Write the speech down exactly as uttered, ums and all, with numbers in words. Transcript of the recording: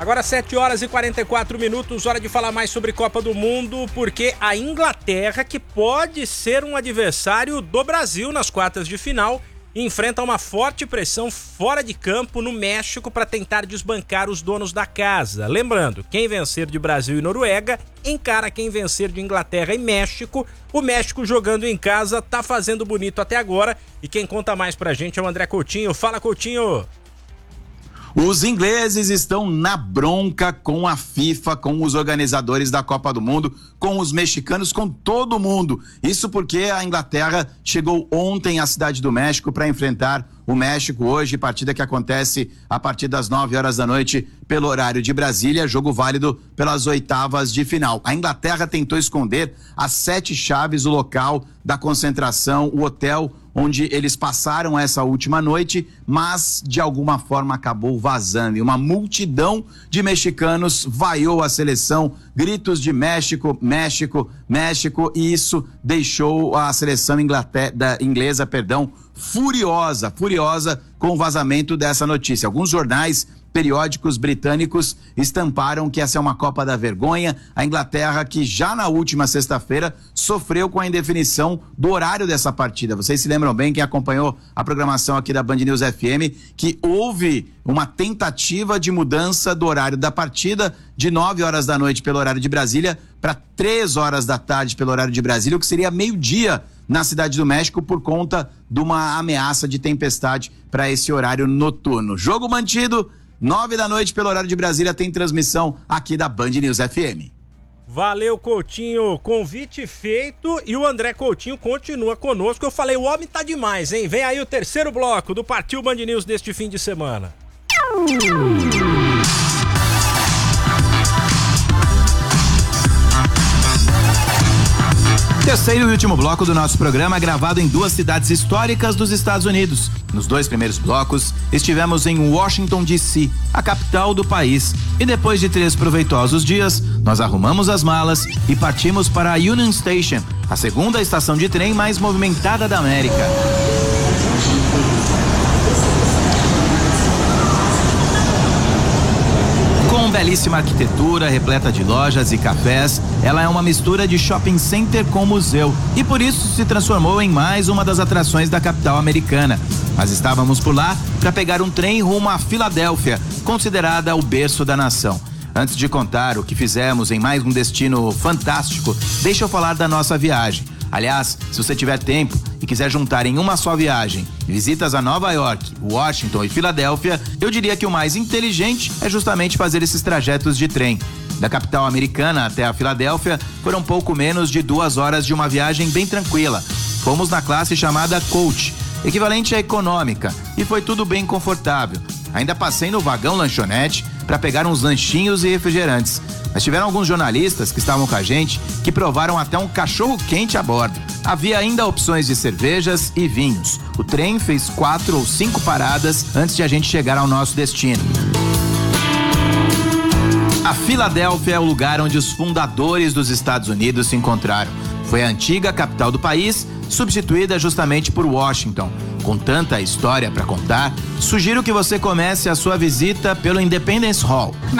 Agora sete horas e quarenta e quatro minutos, hora de falar mais sobre Copa do Mundo, porque a Inglaterra, que pode ser um adversário do Brasil nas quartas de final, enfrenta uma forte pressão fora de campo no México para tentar desbancar os donos da casa. Lembrando, quem vencer de Brasil e Noruega encara quem vencer de Inglaterra e México. O México jogando em casa tá fazendo bonito até agora, e quem conta mais pra gente é o André Coutinho. Fala, Coutinho! Os ingleses estão na bronca com a FIFA, com os organizadores da Copa do Mundo, com os mexicanos, com todo mundo. Isso porque a Inglaterra chegou ontem à Cidade do México para enfrentar o México hoje, partida que acontece a partir das nove horas da noite pelo horário de Brasília, jogo válido pelas oitavas de final. A Inglaterra tentou esconder as sete chaves, o local da concentração, o hotel onde eles passaram essa última noite, mas de alguma forma acabou vazando. E uma multidão de mexicanos vaiou a seleção, gritos de México, México, México, e isso deixou a seleção Inglaterra, da, inglesa, perdão, furiosa, furiosa com o vazamento dessa notícia. Alguns jornais periódicos britânicos estamparam que essa é uma Copa da Vergonha. A Inglaterra, que já na última sexta-feira sofreu com a indefinição do horário dessa partida. Vocês se lembram bem, quem acompanhou a programação aqui da Band News F M, que houve uma tentativa de mudança do horário da partida de nove horas da noite pelo horário de Brasília para três horas da tarde pelo horário de Brasília, o que seria meio-dia na Cidade do México por conta de uma ameaça de tempestade para esse horário noturno. Jogo mantido, nove da noite pelo horário de Brasília, tem transmissão aqui da Band News F M. Valeu, Coutinho, convite feito, e o André Coutinho continua conosco. Eu falei, o homem tá demais, hein? Vem aí o terceiro bloco do Partiu Band News deste fim de semana. Terceiro e último bloco do nosso programa, gravado em duas cidades históricas dos Estados Unidos. Nos dois primeiros blocos, estivemos em Washington, D C, a capital do país. E depois de três proveitosos dias, nós arrumamos as malas e partimos para a Union Station, a segunda estação de trem mais movimentada da América. Com belíssima arquitetura, repleta de lojas e cafés, ela é uma mistura de shopping center com museu, e por isso se transformou em mais uma das atrações da capital americana. Mas estávamos por lá para pegar um trem rumo a Filadélfia, considerada o berço da nação. Antes de contar o que fizemos em mais um destino fantástico, deixa eu falar da nossa viagem. Aliás, se você tiver tempo e quiser juntar em uma só viagem visitas a Nova York, Washington e Filadélfia, eu diria que o mais inteligente é justamente fazer esses trajetos de trem. Da capital americana até a Filadélfia foram pouco menos de duas horas de uma viagem bem tranquila. Fomos na classe chamada Coach, equivalente à econômica, e foi tudo bem confortável. Ainda passei no vagão lanchonete para pegar uns lanchinhos e refrigerantes. Mas tiveram alguns jornalistas que estavam com a gente que provaram até um cachorro quente a bordo. Havia ainda opções de cervejas e vinhos. O trem fez quatro ou cinco paradas antes de a gente chegar ao nosso destino. A Filadélfia é o lugar onde os fundadores dos Estados Unidos se encontraram. Foi a antiga capital do país, substituída justamente por Washington. Com tanta história para contar, sugiro que você comece a sua visita pelo Independence Hall.